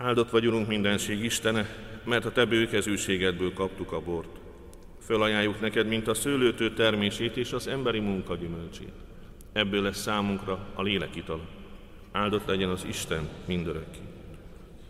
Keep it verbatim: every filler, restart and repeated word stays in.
Áldott vagy, Urunk, mindenség Istene, mert a Te bőkezűségedből kaptuk a bort. Fölajánljuk neked, mint a szőlőtő termését és az emberi munka gyümölcsét. Ebből lesz számunkra a lélek itala. Áldott legyen az Isten mindörökké.